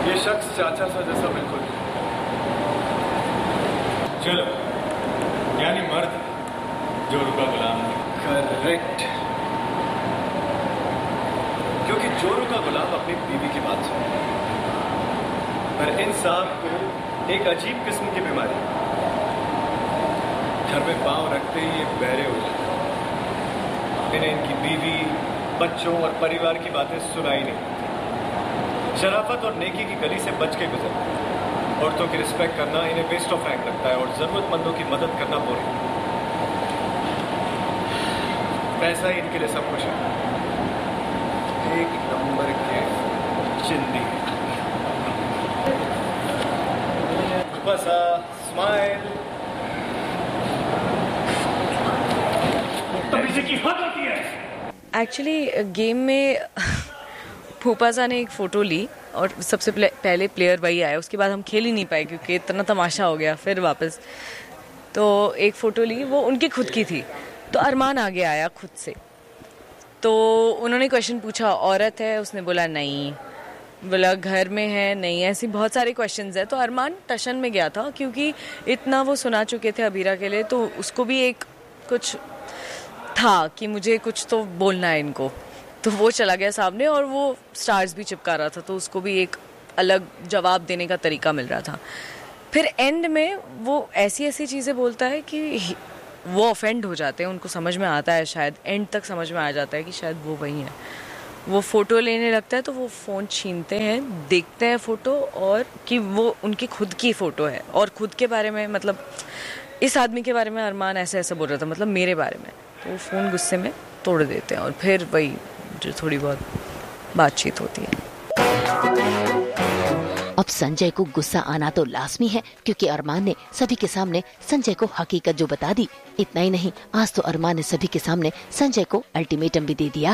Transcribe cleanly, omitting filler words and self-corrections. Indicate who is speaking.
Speaker 1: ये शख्स चाचा सा जैसा बिल्कुल। चलो, यानी मर्द जोरू का गुलाम। करेक्ट। क्योंकि जोरू का गुलाम अपनी बीवी की बात सुने, पर इन साहब को एक अजीब किस्म की बीमारी, घर में पांव रखते ही ये बहरे हो जाते। इन्हें इनकी बीवी, बच्चों और परिवार की बातें सुनाई नहीं। शराफत और नेकी की गली से बच के गुजरते। औरतों की रिस्पेक्ट करना इन्हें वेस्ट ऑफ टाइम लगता है और जरूरतमंदों की मदद करना बोरिंग। पैसा ही इनके लिए सब कुछ है। एक नंबर के चिंदी। बस स्माइल। की हद होती है।
Speaker 2: एक्चुअली गेम में फूफाजा ने एक फ़ोटो ली और सबसे पहले प्लेयर वही आया। उसके बाद हम खेल ही नहीं पाए क्योंकि इतना तमाशा हो गया। फिर वापस तो एक फ़ोटो ली, वो उनकी खुद की थी। तो अरमान आगे आया खुद से। तो उन्होंने क्वेश्चन पूछा, औरत है? उसने बोला नहीं। बोला घर में है? नहीं। ऐसी बहुत सारे क्वेश्चंस है। तो अरमान टशन में गया था क्योंकि इतना वो सुना चुके थे अबीरा के लिए, तो उसको भी एक कुछ था कि मुझे कुछ तो बोलना है इनको। तो वो चला गया सामने और वो स्टार्स भी चिपका रहा था, तो उसको भी एक अलग जवाब देने का तरीका मिल रहा था। फिर एंड में वो ऐसी ऐसी चीज़ें बोलता है कि वो ऑफेंड हो जाते हैं। उनको समझ में आता है, शायद एंड तक समझ में आ जाता है कि शायद वो वही है। वो फ़ोटो लेने लगता है तो वो फ़ोन छीनते हैं, देखते हैं फ़ोटो और कि वो उनकी खुद की फ़ोटो है। और खुद के बारे में, मतलब इस आदमी के बारे में अरमान ऐसे ऐसे बोल रहा था, मतलब मेरे बारे में। तो वो फ़ोन गुस्से में तोड़ देते हैं और फिर वही जो थोड़ी बहुत बातचीत होती है।
Speaker 3: अब संजय को गुस्सा आना तो लाजमी है क्योंकि अरमान ने सभी के सामने संजय को हकीकत जो बता दी। इतना ही नहीं, आज तो अरमान ने सभी के सामने संजय को अल्टीमेटम भी दे दिया।